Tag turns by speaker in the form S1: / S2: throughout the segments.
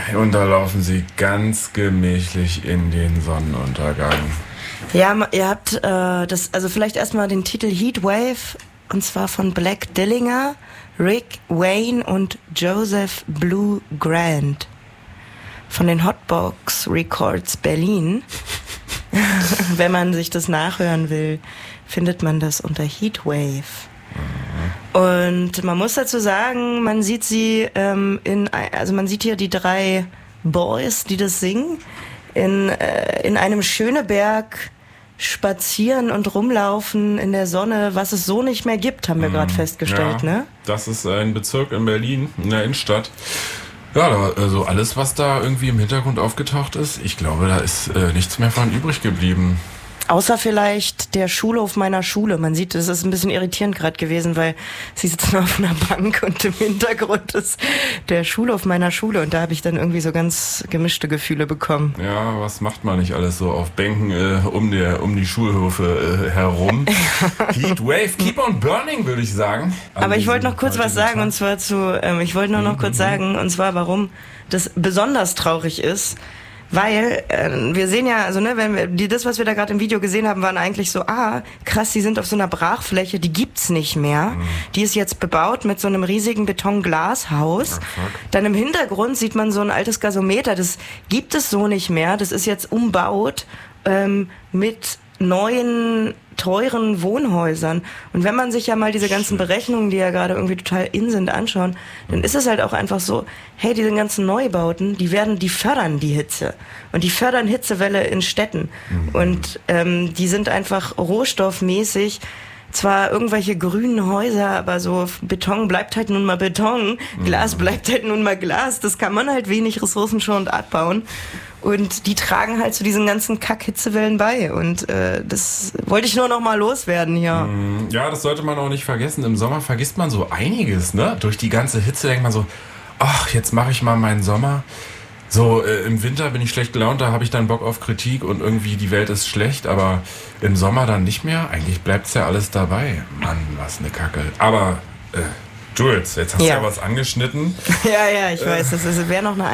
S1: Und da laufen sie ganz gemächlich in den Sonnenuntergang.
S2: Ja, ihr habt also vielleicht erstmal den Titel Heatwave, und zwar von Black Dillinger, Rick Wayne und Joseph Blue Grant von den Hotbox Records Berlin. Wenn man sich das nachhören will, findet man das unter Heatwave. Und man muss dazu sagen, man sieht sie man sieht hier die 3 Boys, die das singen, in einem Schöneberg spazieren und rumlaufen in der Sonne, was es so nicht mehr gibt, haben wir gerade festgestellt,
S1: ja,
S2: ne?
S1: Das ist ein Bezirk in Berlin, in der Innenstadt. Ja, also alles, was da irgendwie im Hintergrund aufgetaucht ist, ich glaube, da ist nichts mehr von übrig geblieben.
S2: Außer vielleicht der Schulhof meiner Schule. Man sieht, es ist ein bisschen irritierend gerade gewesen, weil sie sitzen auf einer Bank und im Hintergrund ist der Schulhof meiner Schule. Und da habe ich dann irgendwie so ganz gemischte Gefühle bekommen.
S1: Ja, was macht man nicht alles so auf Bänken um die Schulhöfe herum? Heatwave, keep on burning, würde ich sagen.
S2: Aber ich wollte noch kurz was sagen, und zwar noch kurz sagen, und zwar warum das besonders traurig ist. Weil wir sehen ja, also ne, das, was wir da gerade im Video gesehen haben, waren eigentlich so, krass, die sind auf so einer Brachfläche, die gibt's nicht mehr. Die ist jetzt bebaut mit so einem riesigen Betonglashaus. Dann im Hintergrund sieht man so ein altes Gasometer, das gibt es so nicht mehr. Das ist jetzt umbaut mit neuen teuren Wohnhäusern. Und wenn man sich ja mal diese ganzen Berechnungen, die ja gerade irgendwie total in sind, anschaut, dann ist es halt auch einfach so, hey, diese ganzen Neubauten, die fördern die Hitze. Und die fördern Hitzewelle in Städten. Und die sind einfach rohstoffmäßig zwar irgendwelche grünen Häuser, aber so Beton bleibt halt nun mal Beton, Glas bleibt halt nun mal Glas. Das kann man halt wenig ressourcenschonend abbauen. Und die tragen halt zu diesen ganzen Kack-Hitzewellen bei. Und das wollte ich nur noch mal loswerden hier.
S1: Ja, das sollte man auch nicht vergessen. Im Sommer vergisst man so einiges, ne? Durch die ganze Hitze denkt man so, ach, jetzt mache ich mal meinen Sommer. So, im Winter bin ich schlecht gelaunt, da habe ich dann Bock auf Kritik und irgendwie die Welt ist schlecht, aber im Sommer dann nicht mehr. Eigentlich bleibt's ja alles dabei. Mann, was eine Kacke. Aber, Jules, jetzt hast du ja was angeschnitten.
S2: Ja, ich weiß, das wäre noch eine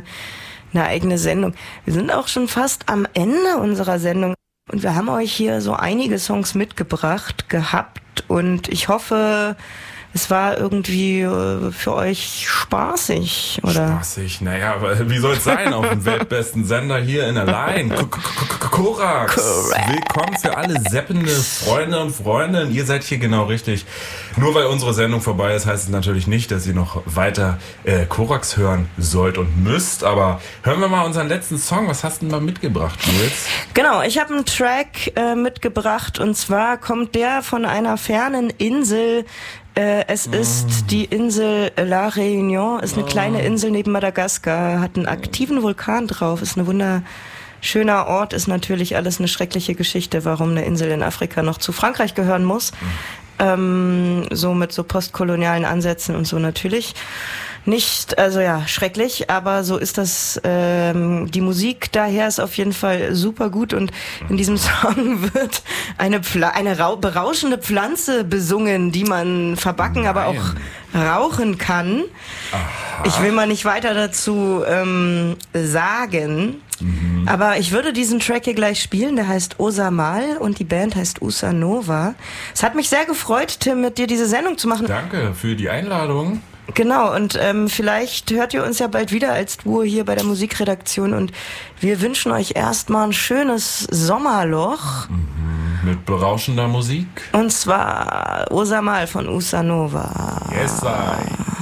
S2: eigene Sendung. Wir sind auch schon fast am Ende unserer Sendung und wir haben euch hier so einige Songs mitgebracht gehabt und ich hoffe, es war irgendwie für euch spaßig, oder?
S1: Spaßig, naja, aber wie soll es sein auf dem weltbesten Sender hier in der Line? Korax. Willkommen für alle seppende Freunde und Freundinnen. Ihr seid hier genau richtig. Nur weil unsere Sendung vorbei ist, heißt es natürlich nicht, dass ihr noch weiter Korax hören sollt und müsst. Aber hören wir mal unseren letzten Song. Was hast du denn mal mitgebracht, Jules?
S2: Genau, ich habe einen Track mitgebracht und zwar kommt der von einer fernen Insel. Es ist die Insel La Réunion, ist eine kleine Insel neben Madagaskar, hat einen aktiven Vulkan drauf, ist ein wunderschöner Ort, ist natürlich alles eine schreckliche Geschichte, warum eine Insel in Afrika noch zu Frankreich gehören muss. So mit so postkolonialen Ansätzen und so natürlich. Nicht, also ja, schrecklich, aber so ist das, die Musik daher ist auf jeden Fall super gut und in diesem Song wird eine berauschende Pflanze besungen, die man verbacken, aber auch rauchen kann. Aha. Ich will mal nicht weiter dazu sagen, aber ich würde diesen Track hier gleich spielen, der heißt Osamal und die Band heißt Usanova. Es hat mich sehr gefreut, Tim, mit dir diese Sendung zu machen.
S1: Danke für die Einladung.
S2: Genau, und vielleicht hört ihr uns ja bald wieder als Duo hier bei der Musikredaktion und wir wünschen euch erstmal ein schönes Sommerloch.
S1: Mit berauschender Musik.
S2: Und zwar Osamal von Usanova.
S1: Yes, I.